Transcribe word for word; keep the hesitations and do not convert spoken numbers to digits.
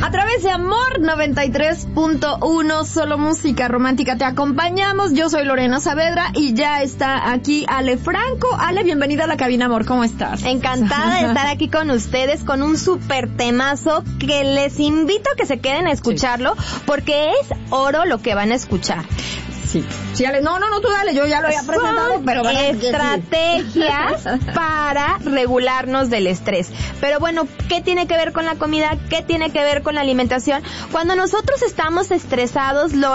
A través de Amor noventa y tres punto uno, solo música romántica, te acompañamos. Yo soy Lorena Saavedra y ya está aquí Ale Franco. Ale, bienvenida a la cabina, amor, ¿cómo estás? Encantada de estar aquí con ustedes con un súper temazo que les invito a que se queden a escucharlo, sí, porque es oro lo que van a escuchar. Sí. Sí, Ale, no, no, no, tú dale, yo ya lo había presentado, pero van a estrategias para regularnos del estrés. Pero bueno, ¿qué tiene que ver con la comida? ¿Qué tiene que ver con la alimentación? Cuando nosotros estamos estresados, lo